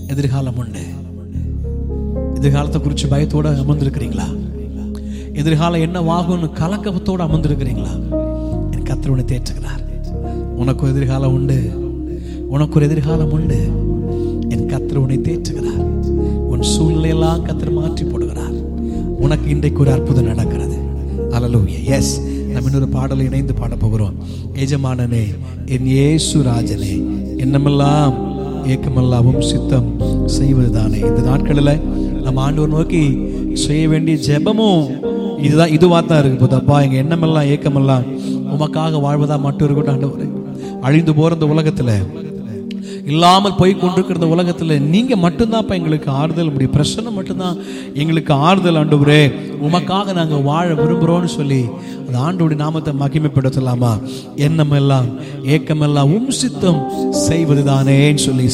எதிர்காலம் உண்டு. எதிர்காலத்தை குறித்து பயத்தோட அமர்ந்திருக்கிறீங்களா? எதிர்காலம் என்னவாகும்னு கலக்கத்தோடு அமர்ந்திருக்கிறீங்களா? என் கர்த்தர் உன்னை தேற்றுகிறார். உனக்கு ஒரு எதிர்காலம் உண்டு, உனக்கு ஒரு எதிர்காலம் உண்டு. என் கர்த்தர் உன்னை தேற்றுகிறார். உன் சூழ்நிலையெல்லாம் கர்த்தர் மாற்றி போடுகிறார். உனக்கு இன்றைக்கு ஒரு அற்புதம் நடக்கிறது. அல்லேலூயா. எஸ், நம்ம இன்னொரு பாடலை இணைந்து பாட போகிறோம். எஜமானனே என் இயேசு ராஜனே, என்னமெல்லாம் ஏக்கமெல்லாவும் சித்தம் செய்வதுதானே. இந்த நாட்களில் நம்ம ஆண்டவர் நோக்கி செய்ய வேண்டிய ஜெபமும் இதுவாக தான் இருக்கு போது. அப்பா, எங்கள் எண்ணமெல்லாம் ஏக்கமெல்லாம் உமக்காக வாழ்வதா மட்டும் இருக்கட்டும் ஆண்டவரே. அழிந்து போகிற இந்த உலகத்தில், இல்லாமல் போய் கொண்டிருக்கிற உலகத்தில் நீங்கள் மட்டும்தான் எங்களுக்கு ஆறுதல், முடியும் பிரச்சனை மட்டும்தான் எங்களுக்கு ஆறுதல் ஆண்டவரே. உமக்காக நாங்கள் வாழ விரும்புகிறோன்னு சொல்லி அந்த ஆண்டவருடைய நாமத்தை மகிமைப்படுத்தலாமா? எண்ணமெல்லாம் ஏக்கமெல்லாம் சித்தம் செய்வது தானேன்னு சொல்லி